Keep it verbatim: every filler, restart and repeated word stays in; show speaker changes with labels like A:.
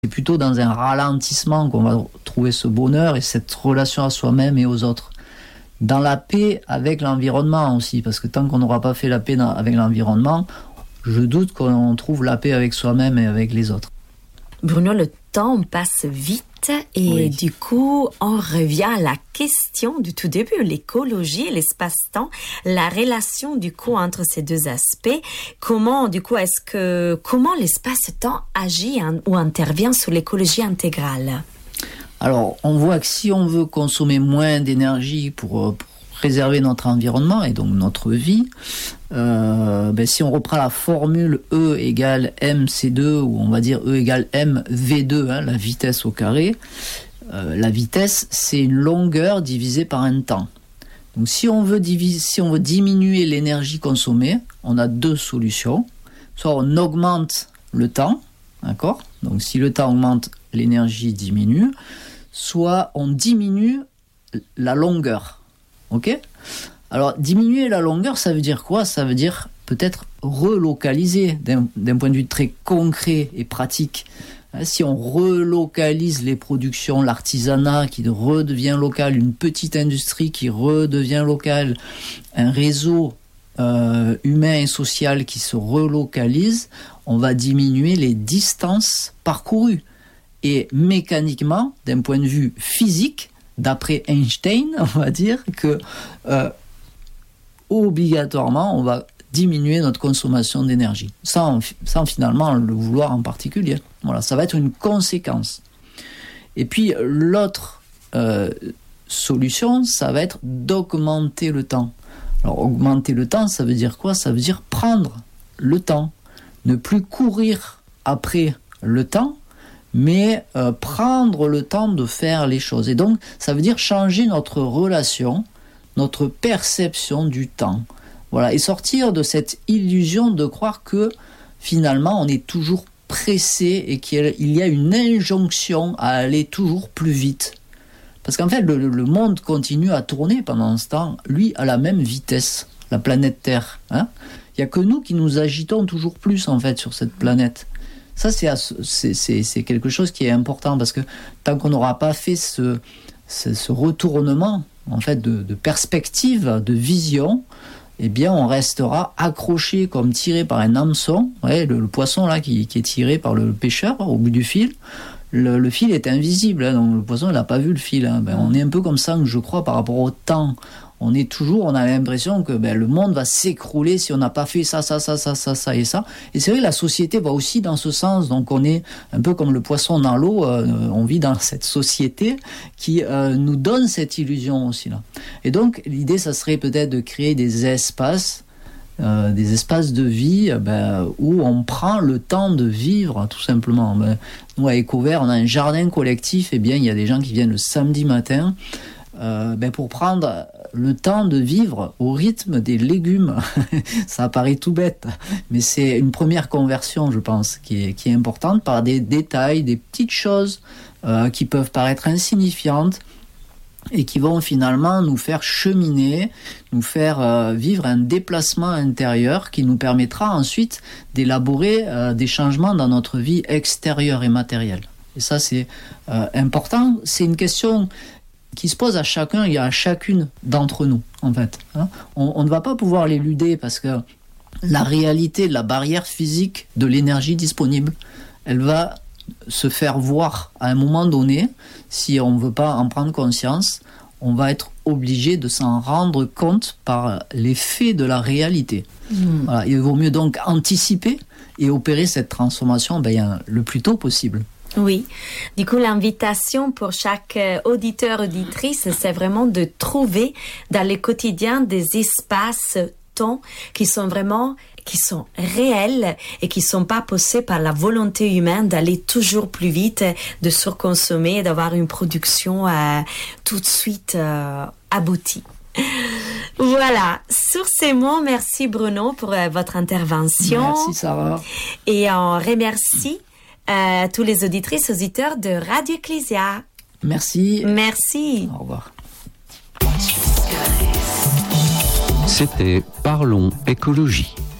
A: C'est plutôt dans un ralentissement qu'on va trouver ce bonheur et cette relation à soi-même et aux autres. Dans la paix avec l'environnement aussi, parce que tant qu'on n'aura pas fait la paix dans, avec l'environnement, je doute qu'on trouve la paix avec soi-même et avec les autres.
B: Bruno, le temps passe vite et
A: oui.
B: Du coup, on revient à la question du tout début, l'écologie et l'espace-temps, la relation du coup entre ces deux aspects. Comment, du coup, est-ce que, comment l'espace-temps agit hein, ou intervient sur l'écologie intégrale?
A: Alors, on voit que si on veut consommer moins d'énergie pour, pour préserver notre environnement et donc notre vie, euh, ben si on reprend la formule E égale M C deux, ou on va dire E égale M V deux, hein, la vitesse au carré, euh, la vitesse, c'est une longueur divisée par un temps. Donc si on veut, diviser, si on veut diminuer l'énergie consommée, on a deux solutions. Soit on augmente le temps, d'accord ? Donc si le temps augmente, l'énergie diminue. Soit on diminue la longueur. Ok ? Alors, diminuer la longueur, ça veut dire quoi ? Ça veut dire peut-être relocaliser d'un, d'un point de vue très concret et pratique. Si on relocalise les productions, l'artisanat qui redevient local, une petite industrie qui redevient locale, un réseau euh, humain et social qui se relocalise, on va diminuer les distances parcourues. Et mécaniquement, d'un point de vue physique, d'après Einstein, on va dire que euh, obligatoirement, on va diminuer notre consommation d'énergie, sans, sans finalement le vouloir en particulier. Voilà, ça va être une conséquence. Et puis l'autre euh, solution, ça va être d'augmenter le temps. Alors augmenter le temps, ça veut dire quoi ? Ça veut dire prendre le temps, ne plus courir après le temps, mais euh, prendre le temps de faire les choses. Et donc, ça veut dire changer notre relation, notre perception du temps. Voilà, et sortir de cette illusion de croire que, finalement, on est toujours pressé et qu'il y a une injonction à aller toujours plus vite. Parce qu'en fait, le, le monde continue à tourner pendant ce temps, lui, à la même vitesse, la planète Terre. Hein ? Il n'y a que nous qui nous agitons toujours plus, en fait, sur cette planète. Ça, c'est, c'est, c'est, c'est quelque chose qui est important parce que tant qu'on n'aura pas fait ce, ce, ce retournement en fait, de, de perspective, de vision, eh bien, on restera accroché comme tiré par un hameçon. Ouais, le, le poisson là qui, qui est tiré par le pêcheur au bout du fil. Le, le fil est invisible, hein, donc le poisson il n'a pas vu le fil. Hein. Ben, on est un peu comme ça, je crois, par rapport au temps. On est toujours, on a l'impression que ben, le monde va s'écrouler si on n'a pas fait ça, ça, ça, ça, ça, ça et ça. Et c'est vrai que la société va aussi dans ce sens. Donc on est un peu comme le poisson dans l'eau. Euh, on vit dans cette société qui euh, nous donne cette illusion aussi là. Et donc l'idée, ça serait peut-être de créer des espaces, euh, des espaces de vie ben, où on prend le temps de vivre, tout simplement. Ben, nous à Ecovert, on a un jardin collectif. Eh bien, il y a des gens qui viennent le samedi matin. Euh, ben pour prendre le temps de vivre au rythme des légumes. Ça paraît tout bête, mais c'est une première conversion, je pense, qui est, qui est importante par des détails, des petites choses euh, qui peuvent paraître insignifiantes et qui vont finalement nous faire cheminer, nous faire euh, vivre un déplacement intérieur qui nous permettra ensuite d'élaborer euh, des changements dans notre vie extérieure et matérielle. Et ça, c'est euh, important. C'est une question qui se pose à chacun et à chacune d'entre nous, en fait. Hein. On, on ne va pas pouvoir l'éluder parce que la réalité de la barrière physique de l'énergie disponible, elle va se faire voir à un moment donné. Si on ne veut pas en prendre conscience, on va être obligé de s'en rendre compte par l'effet de la réalité. Mmh. Voilà. Il vaut mieux donc anticiper et opérer cette transformation ben, le plus tôt possible.
B: Oui. Du coup, l'invitation pour chaque auditeur, auditrice, c'est vraiment de trouver dans le quotidien des espaces, temps qui sont vraiment, qui sont réels et qui sont pas poussés par la volonté humaine d'aller toujours plus vite, de surconsommer, d'avoir une production euh, tout de suite euh, aboutie. Voilà, sur ces mots, merci Bruno pour euh, votre intervention.
A: Merci Sarah.
B: Et on remercie Euh, tous les auditrices, auditeurs de Radio Ecclesia.
A: Merci.
B: Merci.
A: Au revoir.
C: C'était Parlons écologie.